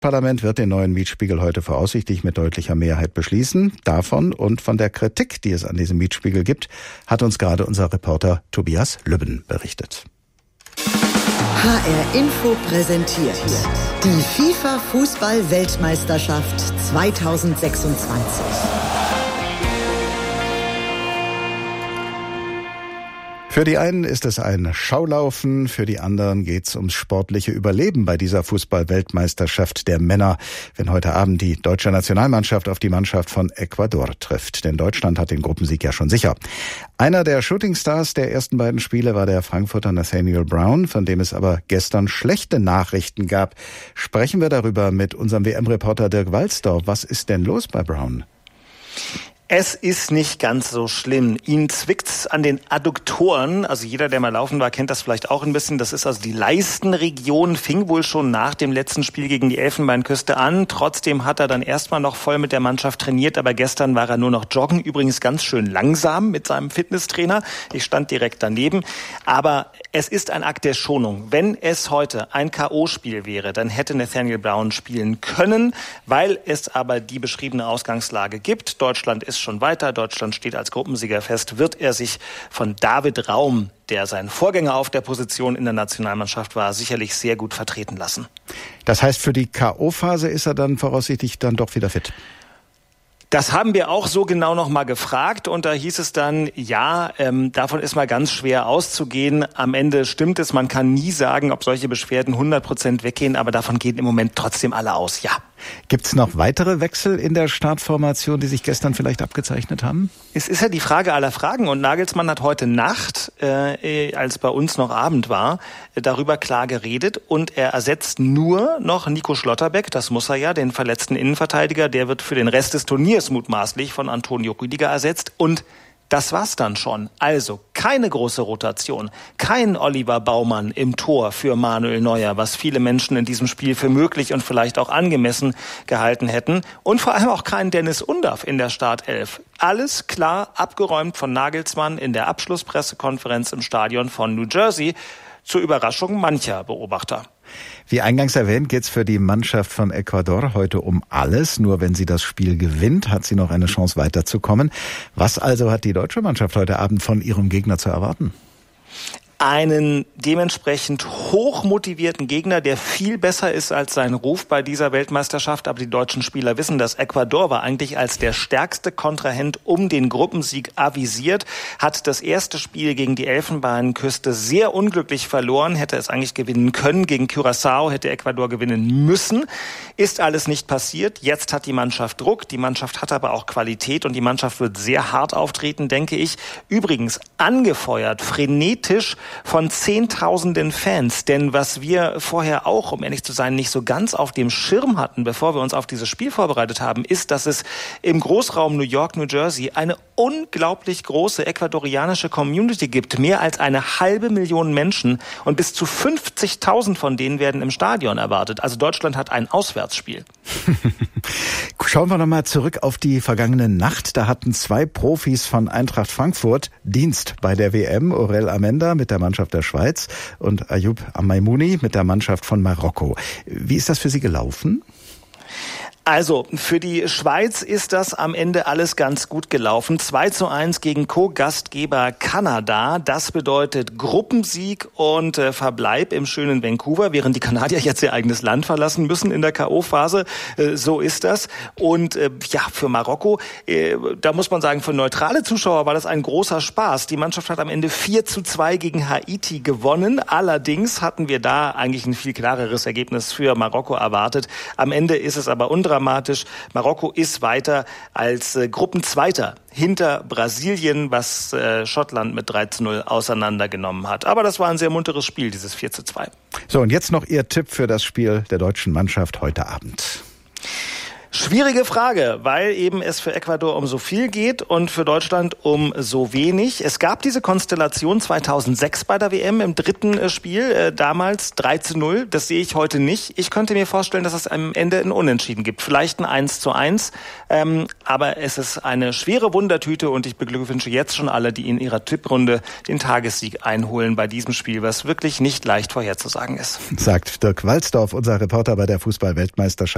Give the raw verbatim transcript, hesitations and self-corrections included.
Das Parlament wird den neuen Mietspiegel heute voraussichtlich mit deutlicher Mehrheit beschließen. Davon und von der Kritik, die es an diesem Mietspiegel gibt, hat uns gerade unser Reporter Tobias Lübben berichtet. H R Info präsentiert die FIFA-Fußball-Weltmeisterschaft zweitausendsechsundzwanzig. Für die einen ist es ein Schaulaufen, für die anderen geht's ums sportliche Überleben bei dieser Fußball-Weltmeisterschaft der Männer, wenn heute Abend die deutsche Nationalmannschaft auf die Mannschaft von Ecuador trifft. Denn Deutschland hat den Gruppensieg ja schon sicher. Einer der Shootingstars der ersten beiden Spiele war der Frankfurter Nathaniel Brown, von dem es aber gestern schlechte Nachrichten gab. Sprechen wir darüber mit unserem W M-Reporter Dirk Walzdorf. Was ist denn los bei Brown? Es ist nicht ganz so schlimm. Ihn zwickt's an den Adduktoren. Also jeder, der mal laufen war, kennt das vielleicht auch ein bisschen. Das ist also die Leistenregion, fing wohl schon nach dem letzten Spiel gegen die Elfenbeinküste an. Trotzdem hat er dann erstmal noch voll mit der Mannschaft trainiert. Aber gestern war er nur noch joggen. Übrigens ganz schön langsam mit seinem Fitnesstrainer. Ich stand direkt daneben. Aber es ist ein Akt der Schonung. Wenn es heute ein K O-Spiel wäre, dann hätte Nathaniel Brown spielen können. Weil es aber die beschriebene Ausgangslage gibt. Deutschland ist schon weiter. Deutschland steht als Gruppensieger fest. Wird er sich von David Raum, der sein Vorgänger auf der Position in der Nationalmannschaft war, sicherlich sehr gut vertreten lassen. Das heißt, für die K O-Phase ist er dann voraussichtlich dann doch wieder fit? Das haben wir auch so genau noch mal gefragt und da hieß es dann, ja, ähm, davon ist mal ganz schwer auszugehen. Am Ende stimmt es, man kann nie sagen, ob solche Beschwerden hundert Prozent weggehen, aber davon gehen im Moment trotzdem alle aus, ja. Gibt's noch weitere Wechsel in der Startformation, die sich gestern vielleicht abgezeichnet haben? Es ist ja die Frage aller Fragen und Nagelsmann hat heute Nacht, äh, als bei uns noch Abend war, äh, darüber klar geredet und er ersetzt nur noch Nico Schlotterbeck, das muss er ja, den verletzten Innenverteidiger, der wird für den Rest des Turniers mutmaßlich von Antonio Rüdiger ersetzt und das war's dann schon. Also keine große Rotation, kein Oliver Baumann im Tor für Manuel Neuer, was viele Menschen in diesem Spiel für möglich und vielleicht auch angemessen gehalten hätten. Und vor allem auch kein Dennis Undaff in der Startelf. Alles klar abgeräumt von Nagelsmann in der Abschlusspressekonferenz im Stadion von New Jersey, zur Überraschung mancher Beobachter. Wie eingangs erwähnt, geht es für die Mannschaft von Ecuador heute um alles. Nur wenn sie das Spiel gewinnt, hat sie noch eine Chance weiterzukommen. Was also hat die deutsche Mannschaft heute Abend von ihrem Gegner zu erwarten? Einen dementsprechend hochmotivierten Gegner, der viel besser ist als sein Ruf bei dieser Weltmeisterschaft. Aber die deutschen Spieler wissen, dass Ecuador war eigentlich als der stärkste Kontrahent um den Gruppensieg avisiert, hat das erste Spiel gegen die Elfenbeinküste sehr unglücklich verloren, hätte es eigentlich gewinnen können. Gegen Curaçao hätte Ecuador gewinnen müssen. Ist alles nicht passiert. Jetzt hat die Mannschaft Druck. Die Mannschaft hat aber auch Qualität und die Mannschaft wird sehr hart auftreten, denke ich. Übrigens angefeuert, frenetisch von Zehntausenden Fans. Denn was wir vorher auch, um ehrlich zu sein, nicht so ganz auf dem Schirm hatten, bevor wir uns auf dieses Spiel vorbereitet haben, ist, dass es im Großraum New York, New Jersey eine unglaublich große ecuadorianische Community gibt. Mehr als eine halbe Million Menschen und bis zu fünfzigtausend von denen werden im Stadion erwartet. Also Deutschland hat ein Auswärtsspiel. Schauen wir nochmal zurück auf die vergangene Nacht. Da hatten zwei Profis von Eintracht Frankfurt Dienst bei der W M. Orel Amenda mit der Mannschaft der Schweiz und Ayoub Amaimouni mit der Mannschaft von Marokko. Wie ist das für Sie gelaufen? Also, für die Schweiz ist das am Ende alles ganz gut gelaufen. zwei zu eins gegen Co-Gastgeber Kanada. Das bedeutet Gruppensieg und äh, Verbleib im schönen Vancouver, während die Kanadier jetzt ihr eigenes Land verlassen müssen in der K O-Phase. Äh, so ist das. Und äh, ja, für Marokko, äh, da muss man sagen, für neutrale Zuschauer war das ein großer Spaß. Die Mannschaft hat am Ende vier zu zwei gegen Haiti gewonnen. Allerdings hatten wir da eigentlich ein viel klareres Ergebnis für Marokko erwartet. Am Ende ist es aber undramatisch. Marokko ist weiter als äh, Gruppenzweiter hinter Brasilien, was äh, Schottland mit drei zu null auseinandergenommen hat. Aber das war ein sehr munteres Spiel, dieses vier zu zwei. So, und jetzt noch Ihr Tipp für das Spiel der deutschen Mannschaft heute Abend. Schwierige Frage, weil eben es für Ecuador um so viel geht und für Deutschland um so wenig. Es gab diese Konstellation zweitausendsechs bei der W M im dritten Spiel, äh, damals drei zu null. Das sehe ich heute nicht. Ich könnte mir vorstellen, dass es am Ende ein Unentschieden gibt. Vielleicht ein eins zu eins. Ähm, aber es ist eine schwere Wundertüte und ich beglückwünsche jetzt schon alle, die in ihrer Tipprunde den Tagessieg einholen bei diesem Spiel, was wirklich nicht leicht vorherzusagen ist. Sagt Dirk Walzdorf, unser Reporter bei der Fußball-Weltmeisterschaft.